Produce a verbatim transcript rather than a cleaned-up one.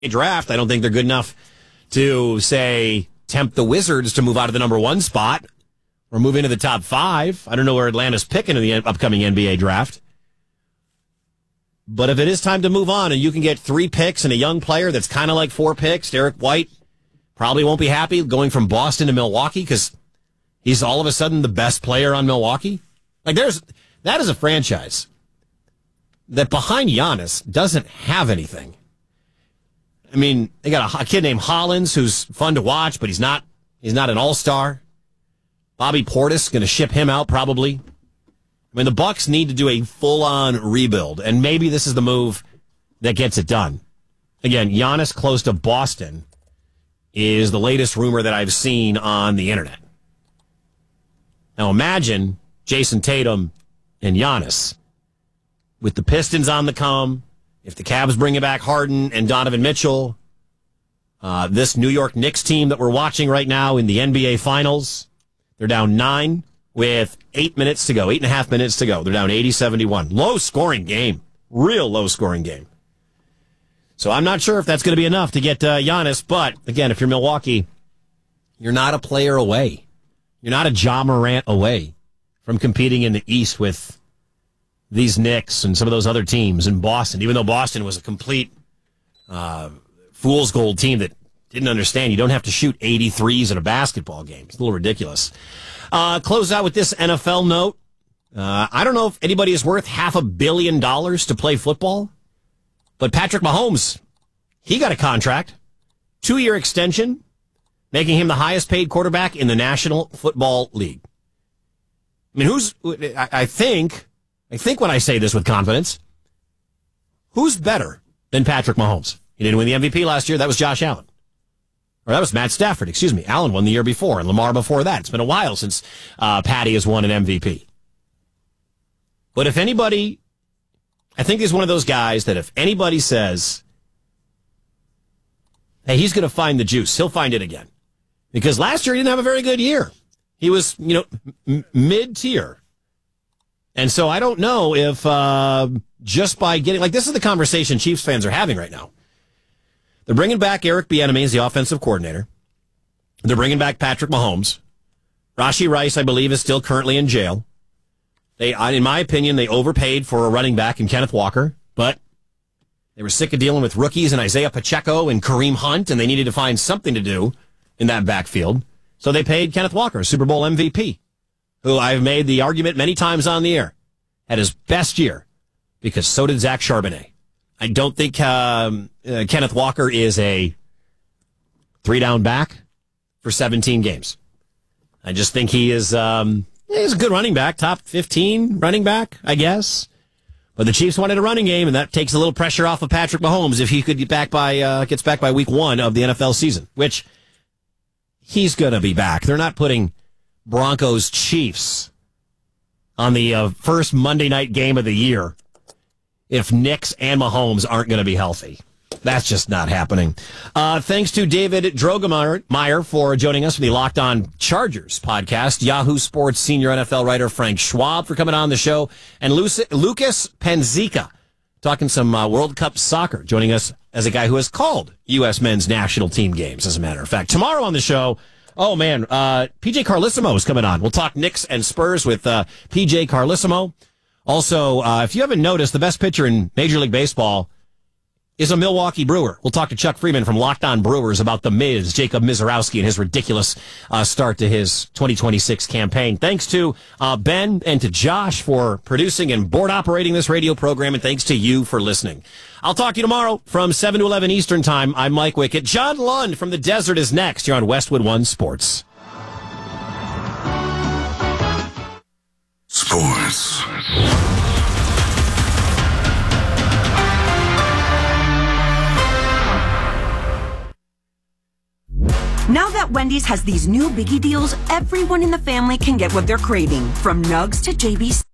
draft. I don't think they're good enough to, say, tempt the Wizards to move out of the number one spot or move into the top five. I don't know where Atlanta's picking in the upcoming N B A draft. But if it is time to move on and you can get three picks and a young player that's kind of like four picks, Derek White probably won't be happy going from Boston to Milwaukee because he's all of a sudden the best player on Milwaukee. Like, there's that is a franchise that behind Giannis doesn't have anything. I mean, they got a, a kid named Hollins who's fun to watch, but he's not he's not an all-star. Bobby Portis going to ship him out probably. I mean, the Bucks need to do a full-on rebuild, and maybe this is the move that gets it done. Again, Giannis close to Boston is the latest rumor that I've seen on the internet. Now imagine Jason Tatum and Giannis with the Pistons on the come. If the Cavs bring back Harden and Donovan Mitchell, uh, this New York Knicks team that we're watching right now in the N B A Finals, they're down nine with eight minutes to go, eight and a half minutes to go. They're down eighty seventy-one. Low-scoring game. Real low-scoring game. So I'm not sure if that's going to be enough to get uh, Giannis, but, again, if you're Milwaukee, you're not a player away. You're not a Ja Morant away from competing in the East with these Knicks and some of those other teams in Boston, even though Boston was a complete uh, fool's gold team that didn't understand you don't have to shoot eighty-threes in a basketball game. It's a little ridiculous. Uh, close out with this N F L note. Uh, I don't know if anybody is worth half a billion dollars to play football, but Patrick Mahomes, he got a contract, two-year extension, making him the highest-paid quarterback in the National Football League. I mean, who's? I, I think, I think when I say this with confidence, who's better than Patrick Mahomes? He didn't win the M V P last year. That was Josh Allen. Or that was Matt Stafford, excuse me. Allen won the year before, and Lamar before that. It's been a while since uh, Patty has won an M V P. But if anybody, I think he's one of those guys that if anybody says, hey, he's going to find the juice, he'll find it again. Because last year he didn't have a very good year. He was, you know, m- mid-tier. And so I don't know if uh, just by getting, like, this is the conversation Chiefs fans are having right now. They're bringing back Eric Bieniemy as the offensive coordinator. They're bringing back Patrick Mahomes. Rashee Rice, I believe, is still currently in jail. They, in my opinion, they overpaid for a running back in Kenneth Walker, but they were sick of dealing with rookies and Isaiah Pacheco and Kareem Hunt, and they needed to find something to do in that backfield. So they paid Kenneth Walker, a Super Bowl M V P, who I've made the argument many times on the air, had his best year, because so did Zach Charbonnet. I don't think um, uh, Kenneth Walker is a three-down back for seventeen games. I just think he is um, he's a good running back, top fifteen running back, I guess. But the Chiefs wanted a running game, and that takes a little pressure off of Patrick Mahomes if he could get back by uh, gets back by week one of the N F L season, which he's going to be back. They're not putting Broncos Chiefs on the uh, first Monday night game of the year if Knicks and Mahomes aren't going to be healthy. That's just not happening. Uh, thanks to David Drogemeyer for joining us for the Locked On Chargers podcast. Yahoo Sports senior N F L writer Frank Schwab for coming on the show. And Lucas Panzica talking some uh, World Cup soccer, joining us as a guy who has called U S men's national team games, as a matter of fact. Tomorrow on the show, oh man, uh, P J Carlesimo is coming on. We'll talk Knicks and Spurs with uh, P J Carlesimo. Also, uh, if you haven't noticed, the best pitcher in Major League Baseball is a Milwaukee Brewer. We'll talk to Chuck Freeman from Locked On Brewers about the Miz, Jacob Mizorowski, and his ridiculous uh, start to his twenty twenty-six campaign. Thanks to uh, Ben and to Josh for producing and board operating this radio program, and thanks to you for listening. I'll talk to you tomorrow from seven to eleven Eastern Time. I'm Mike Wickett. John Lund from the Desert is next. You're on Westwood One Sports. Sports. Now that Wendy's has these new Biggie deals, everyone in the family can get what they're craving, from nugs to J B C.